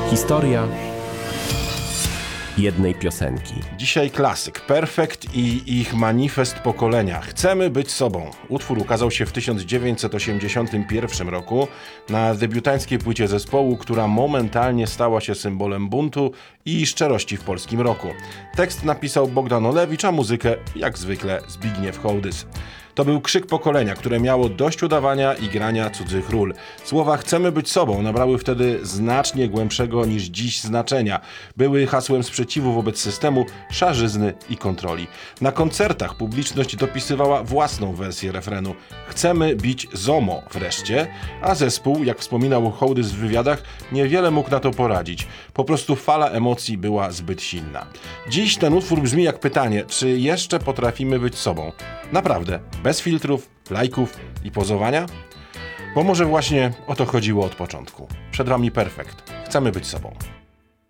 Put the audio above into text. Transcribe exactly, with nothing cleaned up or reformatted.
Historia jednej piosenki. Dzisiaj klasyk Perfekt i ich manifest pokolenia. Chcemy być sobą. Utwór ukazał się w tysiąc dziewięćset osiemdziesiątym pierwszym roku na debiutanckiej płycie zespołu, która momentalnie stała się symbolem buntu i szczerości w polskim rocku. Tekst napisał Bogdan Olewicz, a muzykę, jak zwykle, Zbigniew Hołdys. To był krzyk pokolenia, które miało dość udawania i grania cudzych ról. Słowa "chcemy być sobą" nabrały wtedy znacznie głębszego niż dziś znaczenia. Były hasłem sprzeciwu wobec systemu, szarzyzny i kontroli. Na koncertach publiczność dopisywała własną wersję refrenu. Chcemy bić ZOMO wreszcie, a zespół, jak wspominał Hołdys w wywiadach, niewiele mógł na to poradzić. Po prostu fala emocji była zbyt silna. Dziś ten utwór brzmi jak pytanie, czy jeszcze potrafimy być sobą? Naprawdę, bez filtrów, lajków i pozowania? Bo może właśnie o to chodziło od początku. Przed wami Perfekt. Chcemy być sobą.